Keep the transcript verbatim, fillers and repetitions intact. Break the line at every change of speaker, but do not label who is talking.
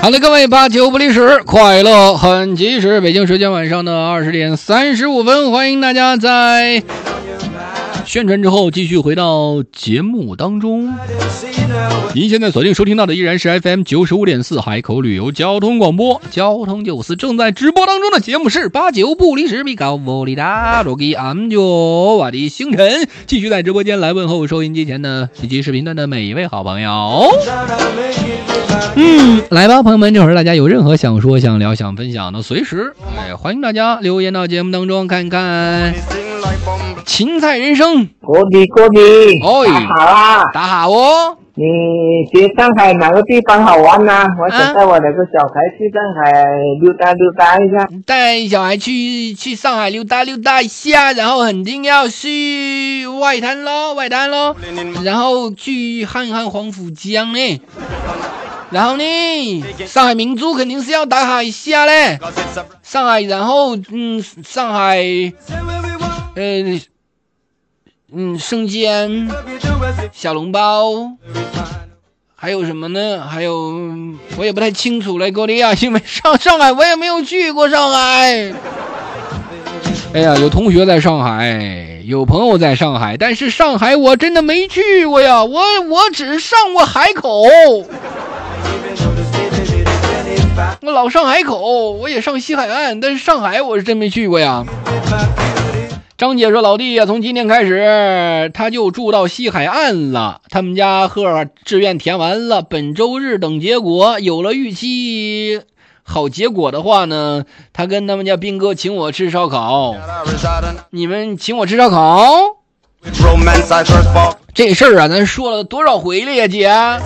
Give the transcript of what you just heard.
好的，各位八九不离十，快乐很及时。北京时间晚上的二十点三十五分，欢迎大家在宣传之后继续回到节目当中。您现在锁定收听到的依然是 F M 九十五点四海口旅游交通广播，交通九四正在直播当中的节目是八九不离十，比高不离达，罗给俺就我的星辰，继续在直播间来问候收音机前的以及视频端的每一位好朋友。嗯，来吧，朋友们，这会儿大家有任何想说、想聊、想分享的，随时哎，欢迎大家留言到节目当中看看。芹菜人生，
郭迪郭迪，
哦，
大好啊，
大好哦。
你觉得上海哪个地方好玩呢、啊？我想带我两个小孩去上海溜达溜达一下。
带小孩去去上海溜达溜达一下，然后肯定要去外滩咯，外滩咯，然后去看看黄浦江呢。然后呢，上海明珠肯定是要打卡一下嘞。上海，然后嗯，上海，呃，嗯，生煎、小笼包，还有什么呢？还有我也不太清楚了，各位啊，因为上上海我也没有去过上海。哎呀，有同学在上海，有朋友在上海，但是上海我真的没去过呀，我我只上过海口。我老上海口，我也上西海岸，但是上海我是真没去过呀。张姐说老弟呀，从今天开始他就住到西海岸了，他们家贺志愿填完了，本周日等结果，有了预期好结果的话呢，他跟他们家兵哥请我吃烧烤。你们请我吃烧烤？这事儿啊咱说了多少回了呀姐。